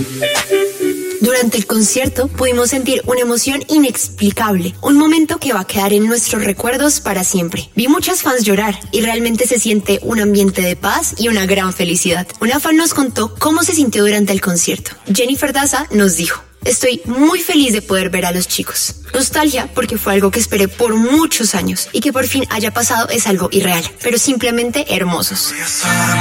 Durante el concierto pudimos sentir una emoción inexplicable, un momento que va a quedar en nuestros recuerdos para siempre. Vi muchas fans llorar y realmente se siente un ambiente de paz y una gran felicidad. Una fan nos contó cómo se sintió durante el concierto. Jennifer Daza nos dijo: estoy muy feliz de poder ver a los chicos. Nostalgia porque fue algo que esperé por muchos años y que por fin haya pasado es algo irreal, pero simplemente hermosos.